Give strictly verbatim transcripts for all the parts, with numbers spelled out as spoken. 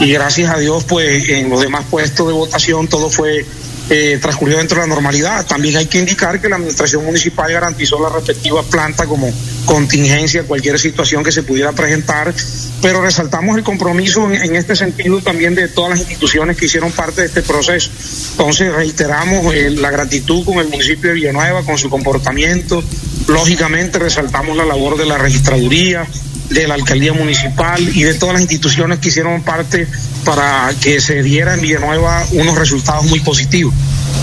y gracias a Dios, pues en los demás puestos de votación todo fue eh, transcurrió dentro de la normalidad. También hay que indicar que la administración municipal garantizó las respectivas plantas como contingencia a cualquier situación que se pudiera presentar, pero resaltamos el compromiso en, en este sentido también de todas las instituciones que hicieron parte de este proceso. Entonces reiteramos eh, la gratitud con el municipio de Villanueva, con su comportamiento. Lógicamente resaltamos la labor de la registraduría, de la alcaldía municipal y de todas las instituciones que hicieron parte para que se diera en Villanueva unos resultados muy positivos.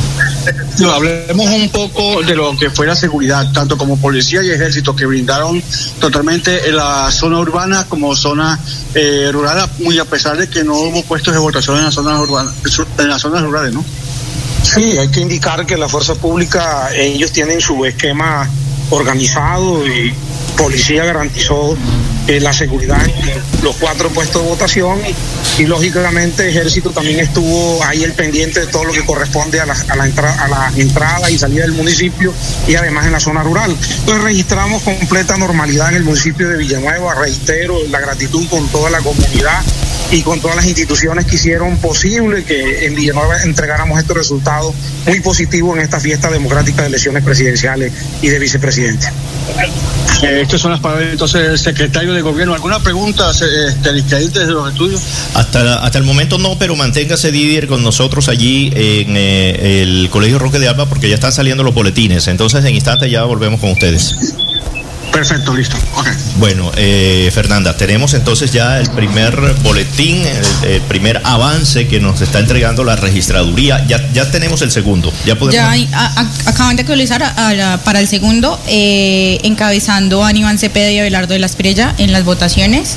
No, hablemos un poco de lo que fue la seguridad, tanto como policía y ejército, que brindaron totalmente en la zona urbana como zona eh, rural, muy a pesar de que no hubo puestos de votación en las zonas urbanas, en las zonas rurales, ¿no? Sí, hay que indicar que la fuerza pública, ellos tienen su esquema organizado y policía garantizó eh, la seguridad en los cuatro puestos de votación y, y lógicamente ejército también estuvo ahí el pendiente de todo lo que corresponde a la, a la, entra, a la entrada y salida del municipio y además en la zona rural. Entonces registramos completa normalidad en el municipio de Villanueva, reitero la gratitud con toda la comunidad y con todas las instituciones que hicieron posible que en Villanueva entregáramos estos resultados muy positivos en esta fiesta democrática de elecciones presidenciales y de vicepresidente. Eh, estas son las palabras entonces del secretario de gobierno. ¿Alguna pregunta, este, desde los estudios? Hasta, hasta el momento no, pero manténgase, Didier, con nosotros allí en eh, el Colegio Roque de Alba porque ya están saliendo los boletines. Entonces en instante ya volvemos con ustedes. Perfecto, listo. Okay. Bueno, eh, Fernanda, tenemos entonces ya el primer boletín, el, el primer avance que nos está entregando la registraduría. Ya, ya tenemos el segundo. Ya podemos. Ya hay, a, a, acaban de actualizar a, a la, para el segundo, eh, encabezando a Iván Cepeda y Abelardo de la Espriella en las votaciones.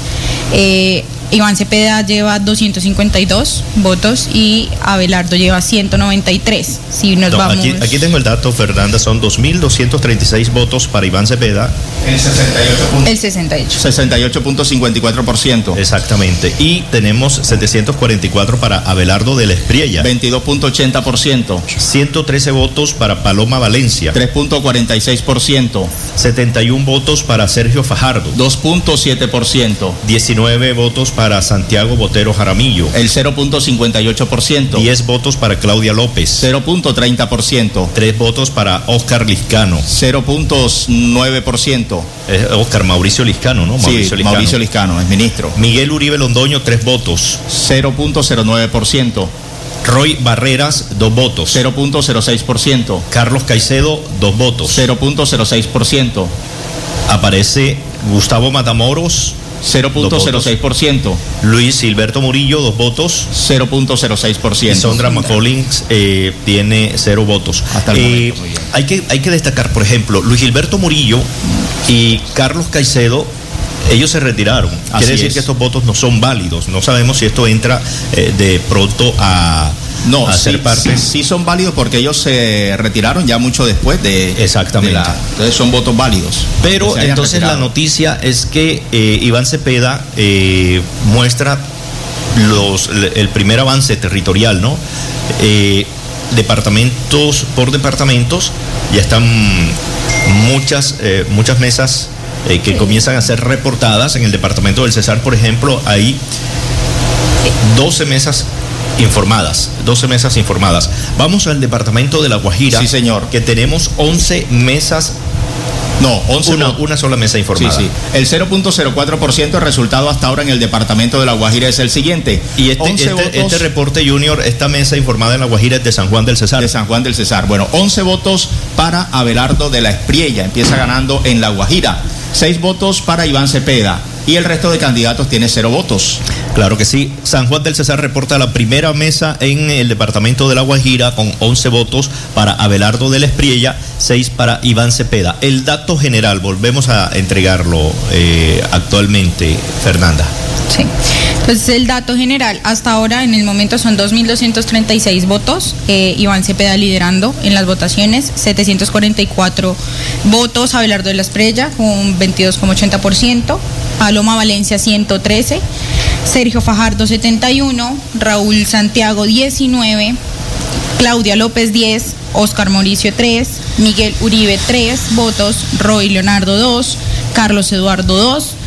Eh, Iván Cepeda lleva doscientos cincuenta y dos votos y Abelardo lleva ciento noventa y tres. Si nos no, vamos... aquí, aquí tengo el dato, Fernanda, son dos mil doscientos treinta y seis votos para Iván Cepeda. El sesenta y ocho. El sesenta y ocho. sesenta y ocho punto cincuenta y cuatro por ciento. Exactamente. Y tenemos setecientos cuarenta y cuatro para Abelardo de la Espriella. veintidós punto ochenta por ciento. ciento trece votos para Paloma Valencia. tres punto cuarenta y seis por ciento. setenta y uno votos para Sergio Fajardo. dos punto siete por ciento. diecinueve votos para Santiago Botero Jaramillo. El cero punto cincuenta y ocho por ciento. diez votos para Claudia López. cero punto treinta por ciento. tres votos para Oscar Liscano. cero punto nueve por ciento. Es Oscar Mauricio Liscano, ¿no? Mauricio sí, Liscano. Mauricio Liscano, es ministro. Miguel Uribe Londoño, tres votos. cero punto cero nueve por ciento. Roy Barreras, dos votos. cero punto cero seis por ciento. Carlos Caicedo, dos votos. cero punto cero seis por ciento. Aparece Gustavo Matamoros, cero punto cero seis por ciento. Luis Silberto Murillo, dos votos. cero punto cero seis por ciento. Y Sondra McCollins eh, tiene cero votos. Hasta el eh, momento, muy bien. Hay que, hay que destacar, por ejemplo, Luis Gilberto Murillo y Carlos Caicedo, ellos se retiraron. Así Quiere decir es. que estos votos no son válidos. No sabemos si esto entra eh, de pronto a... No, a sí, ser parte. sí, sí son válidos porque ellos se retiraron ya mucho después de... Exactamente. de la, entonces son votos válidos. Pero entonces retirado. La noticia es que eh, Iván Cepeda eh, muestra los, el primer avance territorial, ¿no? Eh, departamentos por departamentos, ya están muchas, eh, muchas mesas eh, que comienzan a ser reportadas. En el departamento del Cesar, por ejemplo, hay doce mesas informadas, doce mesas informadas. Vamos al departamento de La Guajira. Sí, señor. Que tenemos once mesas. No, once una, no. una sola mesa informada. Sí, sí. El cero punto cero cuatro por ciento, el resultado hasta ahora en el departamento de La Guajira es el siguiente. Y este, este, votos, este reporte, Junior, esta mesa informada en La Guajira es de San Juan del Cesar. De San Juan del Cesar. Bueno, once votos para Abelardo de la Espriella, empieza ganando en La Guajira. seis votos para Iván Cepeda. Y el resto de candidatos tiene cero votos. Claro que sí. San Juan del Cesar reporta la primera mesa en el departamento de La Guajira con once votos para Abelardo de la Espriella, seis para Iván Cepeda. El dato general, volvemos a entregarlo eh, actualmente, Fernanda. Sí. Entonces el dato general hasta ahora en el momento son dos mil doscientos treinta y seis votos, eh, Iván Cepeda liderando en las votaciones, setecientos cuarenta y cuatro votos Abelardo de la Espriella con veintidós coma ochenta por ciento, Paloma Valencia ciento trece, Sergio Fajardo setenta y uno, Raúl Santiago diecinueve, Claudia López diez, Oscar Mauricio tres, Miguel Uribe tres votos, Roy Leonardo dos, Carlos Eduardo dos,